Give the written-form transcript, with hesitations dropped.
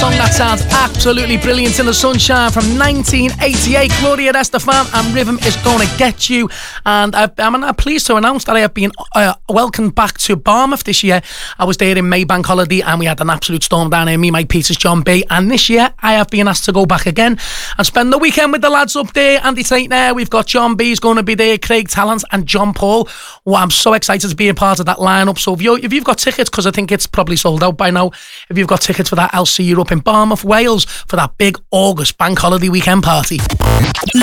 Song that sounds absolutely brilliant in the sunshine from 1988. Gloria Estefan and Rhythm is Gonna Get You. And I'm pleased to announce that I have been welcomed back to Barmouth this year. I was there in Maybank holiday and we had an absolute storm down here, me, Mike Peters, John B. And this year I have been asked to go back again and spend the weekend with the lads up there. Andy Tate there, we've got John B's going to be there, Craig Talent and John Paul. Well, I'm so excited to be a part of that lineup. So if you've got tickets, because I think it's probably sold out by now, if you've got tickets for that, I'll see you up in Barmouth, Wales for that big August bank holiday weekend party.